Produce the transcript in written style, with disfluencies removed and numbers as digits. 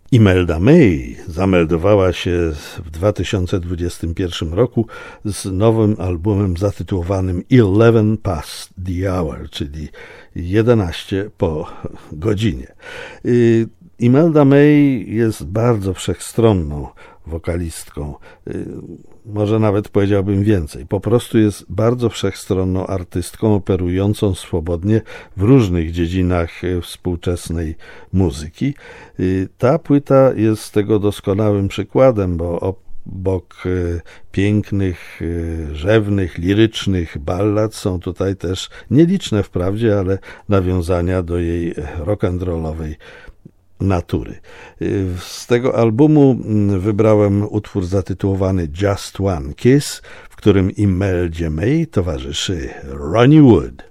Imelda May zameldowała się w 2021 roku z nowym albumem zatytułowanym 11 Past the Hour, czyli 11 po godzinie. Imelda May jest bardzo wszechstronną wokalistką. Może nawet powiedziałbym więcej. Po prostu jest bardzo wszechstronną artystką operującą swobodnie w różnych dziedzinach współczesnej muzyki. Ta płyta jest tego doskonałym przykładem, bo obok pięknych, rzewnych, lirycznych ballad są tutaj też nieliczne wprawdzie, ale nawiązania do jej rock'n'rollowej natury. Z tego albumu wybrałem utwór zatytułowany Just One Kiss, w którym Imeldzie May towarzyszy Ronnie Wood.